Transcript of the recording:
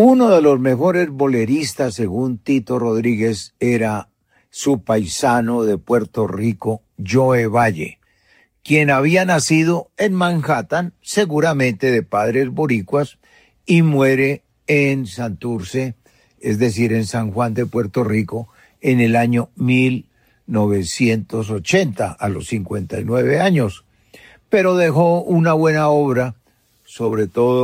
Uno de los mejores boleristas, según Tito Rodríguez, era su paisano de Puerto Rico, Joe Valle, quien había nacido en Manhattan, seguramente de padres boricuas, y muere en Santurce, es decir, en San Juan de Puerto Rico, en el año 1980, a los 59 años. Pero dejó una buena obra, sobre todo